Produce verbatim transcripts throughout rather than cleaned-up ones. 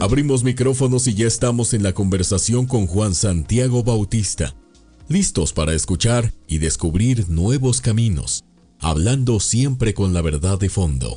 Abrimos micrófonos y ya estamos en la conversación con Juan Santiago Bautista, listos para escuchar y descubrir nuevos caminos, hablando siempre con la verdad de fondo.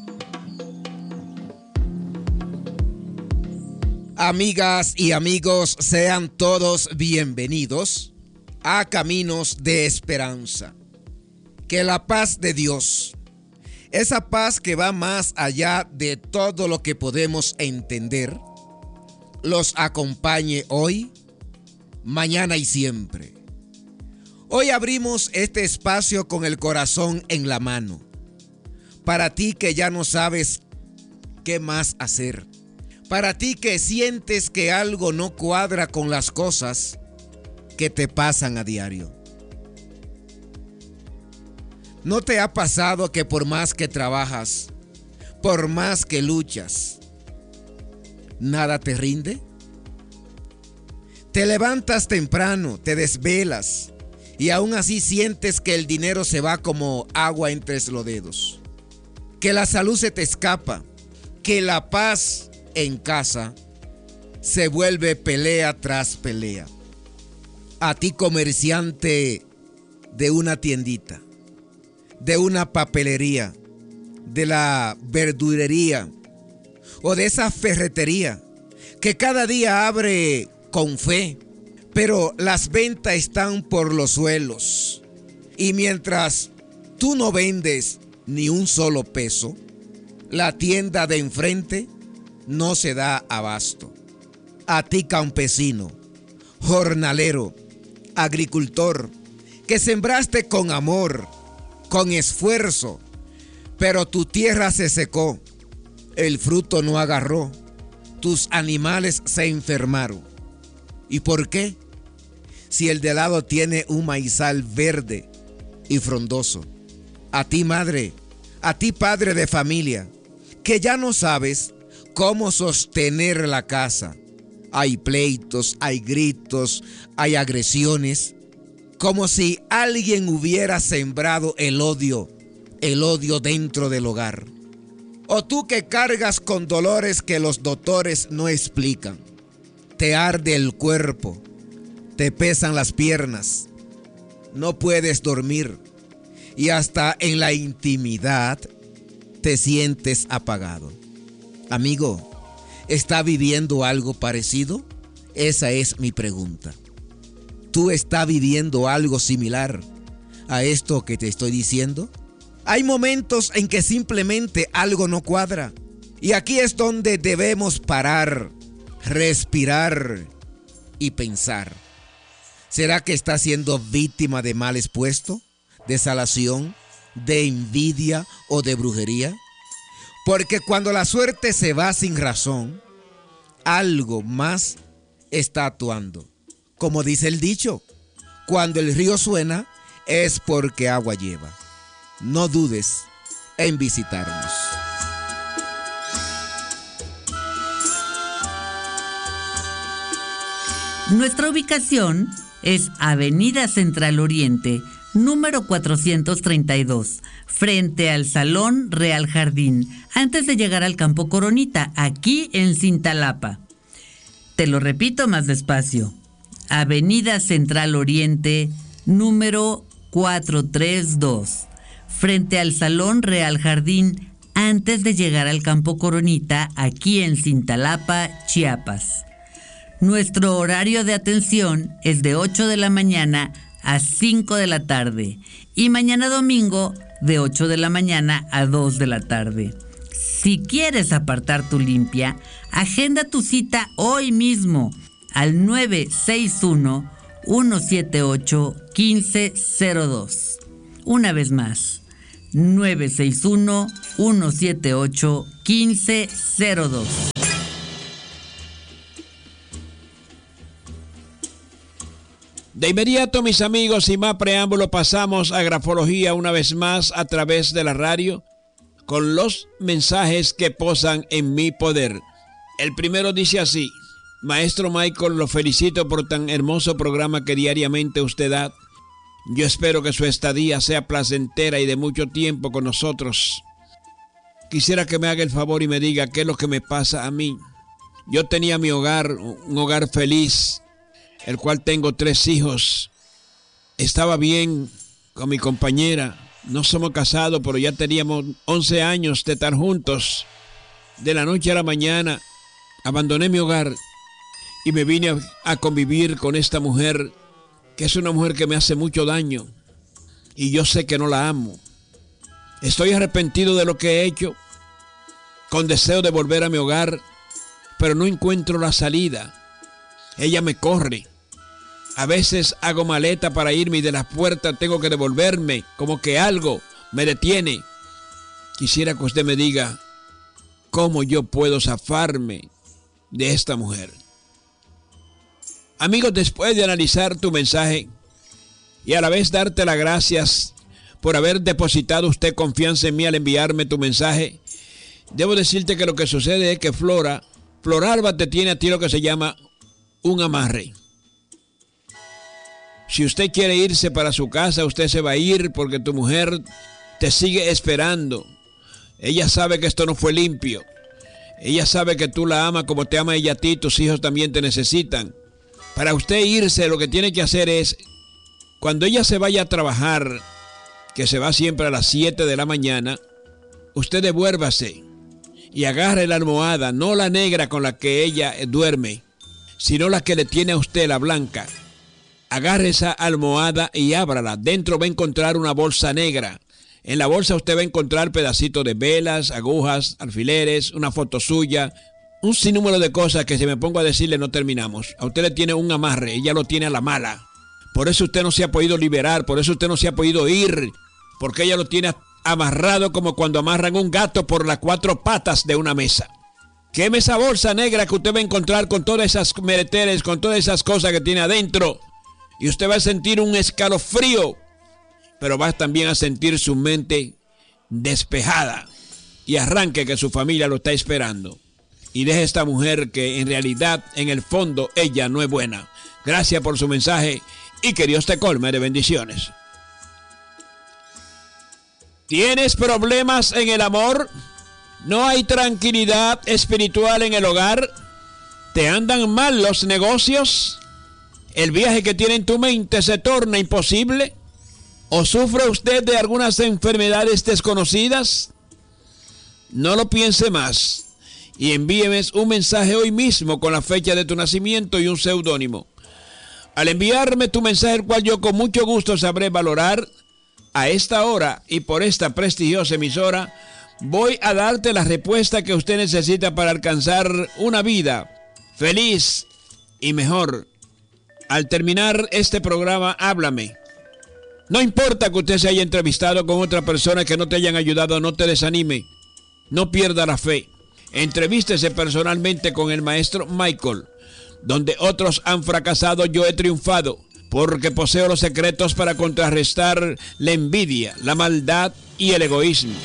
Amigas y amigos, sean todos bienvenidos a Caminos de Esperanza. Que la paz de Dios, esa paz que va más allá de todo lo que podemos entender, los acompañe hoy, mañana y siempre. Hoy abrimos este espacio con el corazón en la mano. Para ti que ya no sabes qué más hacer. Para ti que sientes que algo no cuadra con las cosas que te pasan a diario. ¿No te ha pasado que por más que trabajas, por más que luchas, nada te rinde? Te levantas temprano, te desvelas y aún así sientes que el dinero se va como agua entre los dedos, que la salud se te escapa, que la paz en casa se vuelve pelea tras pelea. A ti, comerciante de una tiendita, de una papelería, de la verdulería o de esa ferretería que cada día abre con fe, pero las ventas están por los suelos y mientras tú no vendes ni un solo peso, la tienda de enfrente no se da abasto. A ti, campesino, jornalero, agricultor, que sembraste con amor, con esfuerzo, pero tu tierra se secó, el fruto no agarró, tus animales se enfermaron. ¿Y por qué? Si el de lado tiene un maizal verde y frondoso. A ti, madre, a ti, padre de familia, que ya no sabes cómo sostener la casa. Hay pleitos, hay gritos, hay agresiones, como si alguien hubiera sembrado el odio, el odio dentro del hogar. O tú que cargas con dolores que los doctores no explican. Te arde el cuerpo, te pesan las piernas, no puedes dormir y hasta en la intimidad te sientes apagado. Amigo, ¿está viviendo algo parecido? Esa es mi pregunta. ¿Tú estás viviendo algo similar a esto que te estoy diciendo? Hay momentos en que simplemente algo no cuadra. Y aquí es donde debemos parar, respirar y pensar. ¿Será que estás siendo víctima de mal expuesto, de salación, de envidia o de brujería? Porque cuando la suerte se va sin razón, algo más está actuando. Como dice el dicho, cuando el río suena es porque agua lleva. No dudes en visitarnos. Nuestra ubicación es Avenida Central Oriente, número cuatrocientos treinta y dos, frente al Salón Real Jardín, antes de llegar al Campo Coronita, aquí en Cintalapa. Te lo repito más despacio. Avenida Central Oriente, número cuatrocientos treinta y dos, frente al Salón Real Jardín, antes de llegar al Campo Coronita, aquí en Cintalapa, Chiapas. Nuestro horario de atención es de ocho de la mañana a cinco de la tarde y mañana domingo de ocho de la mañana a dos de la tarde. Si quieres apartar tu limpia, agenda tu cita hoy mismo al nueve seis uno, uno siete ocho, uno cinco cero dos. Una vez más, nueve seis uno, uno siete ocho, uno cinco cero dos. De inmediato, mis amigos, sin más preámbulo, pasamos a grafología una vez más a través de la radio con los mensajes que posan en mi poder. El primero dice así: Maestro Michael, lo felicito por tan hermoso programa que diariamente usted da. Yo espero que su estadía sea placentera y de mucho tiempo con nosotros. Quisiera que me haga el favor y me diga qué es lo que me pasa a mí. Yo tenía mi hogar, un hogar feliz, el cual tengo tres hijos. Estaba bien con mi compañera. No somos casados, pero ya teníamos once años de estar juntos. De la noche a la mañana, abandoné mi hogar y me vine a, a convivir con esta mujer, que es una mujer que me hace mucho daño. Y yo sé que no la amo. Estoy arrepentido de lo que he hecho, con deseo de volver a mi hogar, pero no encuentro la salida. Ella me corre. A veces hago maleta para irme y de las puertas tengo que devolverme, como que algo me detiene. Quisiera que usted me diga cómo yo puedo zafarme de esta mujer. Amigos, después de analizar tu mensaje y a la vez darte las gracias por haber depositado usted confianza en mí al enviarme tu mensaje, debo decirte que lo que sucede es que Flora, Floralba te tiene a ti lo que se llama un amarre. Si usted quiere irse para su casa, usted se va a ir porque tu mujer te sigue esperando. Ella sabe que esto no fue limpio. Ella sabe que tú la amas como te ama ella a ti, tus hijos también te necesitan. Para usted irse, lo que tiene que hacer es, cuando ella se vaya a trabajar, que se va siempre a las siete de la mañana, usted devuélvase y agarre la almohada, no la negra con la que ella duerme, sino la que le tiene a usted, la blanca. Agarre esa almohada y ábrala. Dentro va a encontrar una bolsa negra. En la bolsa usted va a encontrar pedacitos de velas, agujas, alfileres, una foto suya, un sinnúmero de cosas que si me pongo a decirle no terminamos. A usted le tiene un amarre, ella lo tiene a la mala. Por eso usted no se ha podido liberar, por eso usted no se ha podido ir, porque ella lo tiene amarrado como cuando amarran un gato por las cuatro patas de una mesa. Queme esa bolsa negra que usted va a encontrar con todas esas mereteres, con todas esas cosas que tiene adentro. Y usted va a sentir un escalofrío, pero va también a sentir su mente despejada. Y arranque que su familia lo está esperando. Y deje a esta mujer que en realidad, en el fondo, ella no es buena. Gracias por su mensaje y que Dios te colme de bendiciones. ¿Tienes problemas en el amor? ¿No hay tranquilidad espiritual en el hogar? ¿Te andan mal los negocios? ¿El viaje que tiene en tu mente se torna imposible? ¿O sufre usted de algunas enfermedades desconocidas? No lo piense más y envíeme un mensaje hoy mismo con la fecha de tu nacimiento y un seudónimo. Al enviarme tu mensaje, el cual yo con mucho gusto sabré valorar, a esta hora y por esta prestigiosa emisora, voy a darte la respuesta que usted necesita para alcanzar una vida feliz y mejor. Al terminar este programa, háblame. No importa que usted se haya entrevistado con otra persona que no te hayan ayudado, no te desanime. No pierda la fe. Entrevístese personalmente con el maestro Michael. Donde otros han fracasado, yo he triunfado, porque poseo los secretos para contrarrestar la envidia, la maldad y el egoísmo.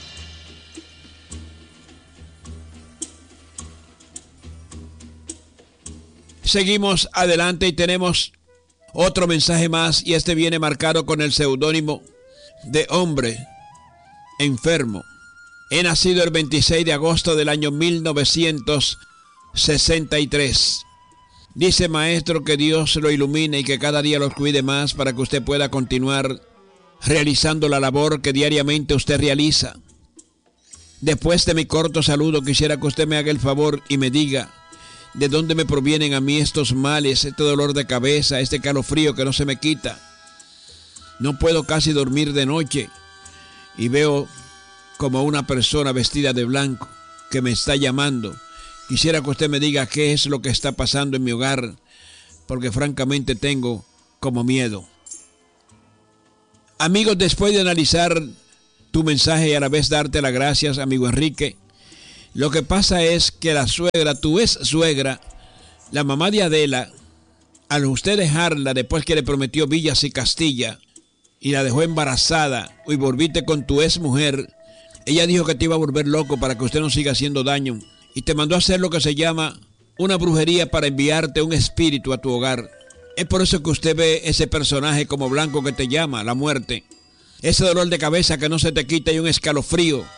Seguimos adelante y tenemos otro mensaje más, y este viene marcado con el seudónimo de hombre enfermo. He nacido el veintiséis de agosto del año mil novecientos sesenta y tres. Dice, maestro, que Dios lo ilumine y que cada día los cuide más para que usted pueda continuar realizando la labor que diariamente usted realiza. Después de mi corto saludo, quisiera que usted me haga el favor y me diga de dónde me provienen a mí estos males, este dolor de cabeza, este calofrío que no se me quita. No puedo casi dormir de noche y veo como una persona vestida de blanco que me está llamando. Quisiera que usted me diga qué es lo que está pasando en mi hogar, porque francamente tengo como miedo. Amigos, después de analizar tu mensaje y a la vez darte las gracias, amigo Enrique, lo que pasa es que la suegra, tu ex suegra, la mamá de Adela, al usted dejarla después que le prometió Villas y Castilla y la dejó embarazada y volviste con tu ex mujer, ella dijo que te iba a volver loco para que usted no siga haciendo daño y te mandó a hacer lo que se llama una brujería para enviarte un espíritu a tu hogar. Es por eso que usted ve ese personaje como blanco que te llama, la muerte. Ese dolor de cabeza que no se te quita y un escalofrío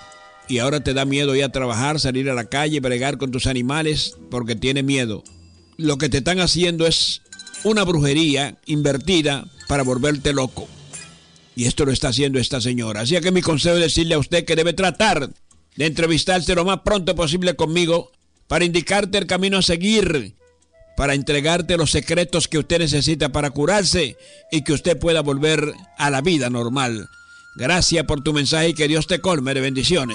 y ahora te da miedo ir a trabajar, salir a la calle, bregar con tus animales porque tienes miedo. Lo que te están haciendo es una brujería invertida para volverte loco. Y esto lo está haciendo esta señora. Así que mi consejo es decirle a usted que debe tratar de entrevistarse lo más pronto posible conmigo para indicarte el camino a seguir, para entregarte los secretos que usted necesita para curarse y que usted pueda volver a la vida normal. Gracias por tu mensaje y que Dios te colme de bendiciones.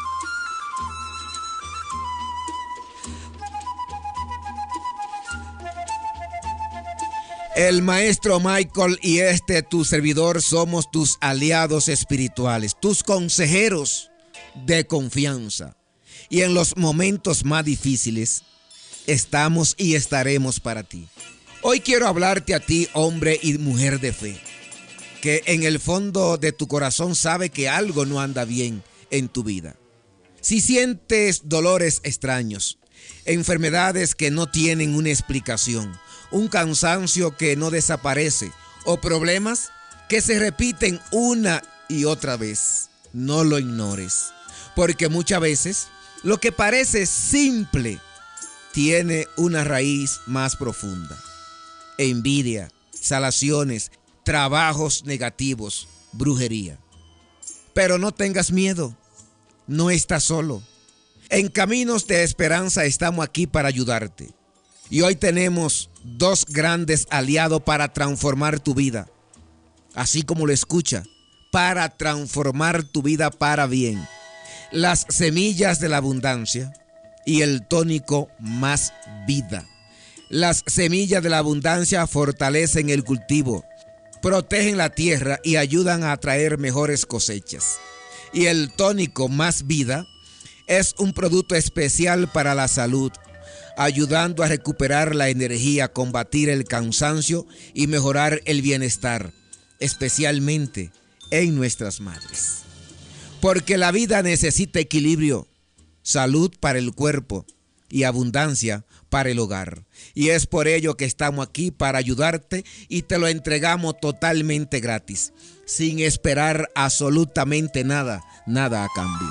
El maestro Michael y este tu servidor somos tus aliados espirituales, tus consejeros de confianza. Y en los momentos más difíciles estamos y estaremos para ti. Hoy quiero hablarte a ti, hombre y mujer de fe, que en el fondo de tu corazón sabe que algo no anda bien en tu vida. Si sientes dolores extraños, enfermedades que no tienen una explicación, un cansancio que no desaparece o problemas que se repiten una y otra vez, no lo ignores, porque muchas veces lo que parece simple tiene una raíz más profunda. Envidia, salaciones, trabajos negativos, brujería. Pero no tengas miedo, no estás solo. En Caminos de Esperanza estamos aquí para ayudarte. Y hoy tenemos dos grandes aliados para transformar tu vida. Así como lo escucha, para transformar tu vida para bien. Las semillas de la abundancia y el tónico Más Vida. Las semillas de la abundancia fortalecen el cultivo, protegen la tierra y ayudan a traer mejores cosechas. Y el tónico Más Vida es un producto especial para la salud, ayudando a recuperar la energía, combatir el cansancio y mejorar el bienestar, especialmente en nuestras madres. Porque la vida necesita equilibrio, salud para el cuerpo y abundancia para el hogar. Y es por ello que estamos aquí para ayudarte y te lo entregamos totalmente gratis, sin esperar absolutamente nada, nada a cambio.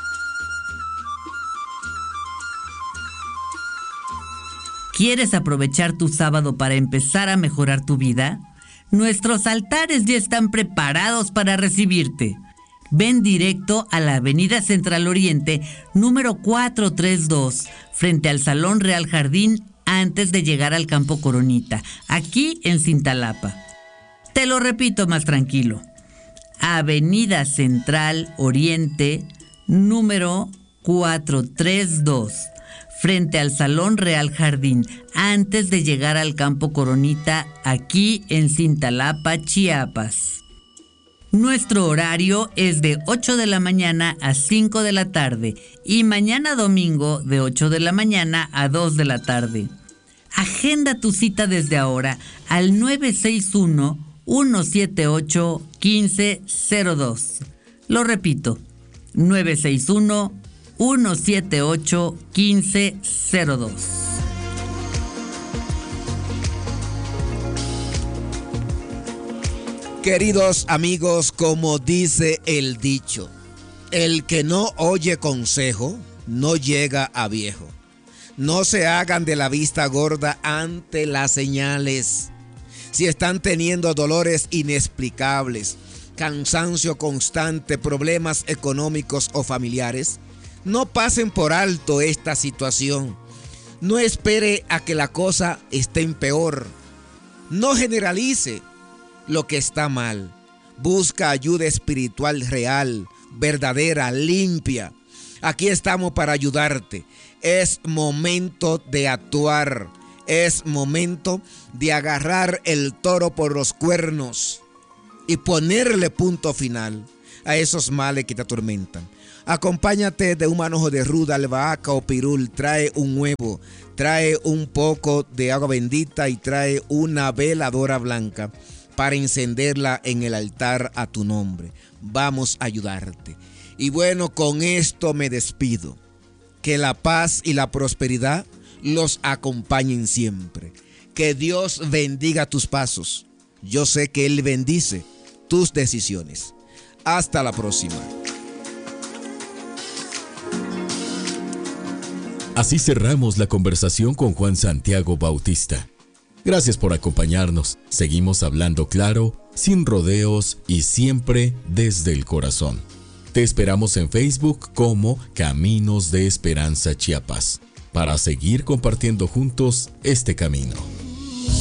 ¿Quieres aprovechar tu sábado para empezar a mejorar tu vida? Nuestros altares ya están preparados para recibirte. Ven directo a la Avenida Central Oriente, número cuatrocientos treinta y dos, frente al Salón Real Jardín, antes de llegar al Campo Coronita, aquí en Cintalapa. Te lo repito más tranquilo. Avenida Central Oriente, número cuatrocientos treinta y dos. Frente al Salón Real Jardín, antes de llegar al Campo Coronita, aquí en Cintalapa, Chiapas. Nuestro horario es de ocho de la mañana a cinco de la tarde y mañana domingo de ocho de la mañana a dos de la tarde. Agenda tu cita desde ahora al nueve seis uno, uno siete ocho, uno cinco cero dos. Lo repito, nueve seis uno, uno siete ocho, uno cinco cero dos. Queridos amigos, como dice el dicho, el que no oye consejo no llega a viejo. No se hagan de la vista gorda ante las señales. Si están teniendo dolores inexplicables, cansancio constante, problemas económicos o familiares, no pasen por alto esta situación. No espere a que la cosa esté en peor. No generalice lo que está mal. Busca ayuda espiritual real, verdadera, limpia. Aquí estamos para ayudarte. Es momento de actuar. Es momento de agarrar el toro por los cuernos y ponerle punto final a esos males que te atormentan. Acompáñate de un manojo de ruda, albahaca o pirul. Trae un huevo, trae un poco de agua bendita y trae una veladora blanca para encenderla en el altar a tu nombre. Vamos a ayudarte. Y bueno, con esto me despido. Que la paz y la prosperidad los acompañen siempre. Que Dios bendiga tus pasos. Yo sé que Él bendice tus decisiones. Hasta la próxima. Así cerramos la conversación con Juan Santiago Bautista. Gracias por acompañarnos. Seguimos hablando claro, sin rodeos y siempre desde el corazón. Te esperamos en Facebook como Caminos de Esperanza Chiapas, para seguir compartiendo juntos este camino.